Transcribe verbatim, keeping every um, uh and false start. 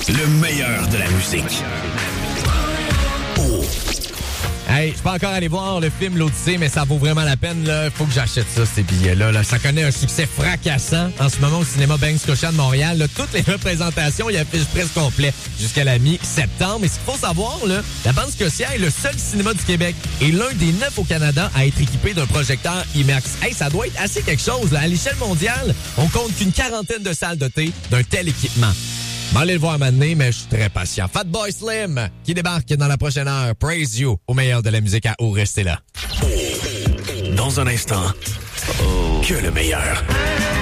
Le meilleur de la musique. Oh. Hey, je peux encore aller voir le film L'Odyssée, mais ça vaut vraiment la peine. Il faut que j'achète ça, ces billets-là. Là. Ça connaît un succès fracassant en ce moment au cinéma Banks Scotia de Montréal. Là, toutes les représentations, il y a affiche presque complet jusqu'à la mi-septembre. Et ce qu'il faut savoir, là, la Banque Scotia est le seul cinéma du Québec et l'un des neuf au Canada à être équipé d'un projecteur IMAX. Hey, ça doit être assez quelque chose. Là. À l'échelle mondiale, on compte qu'une quarantaine de salles dotées d'un tel équipement. Je vais aller le voir maintenant, mais je suis très patient. Fatboy Slim, qui débarque dans la prochaine heure. Praise You, au meilleur de la musique à O. Restez là. Dans un instant, oh. que le meilleur.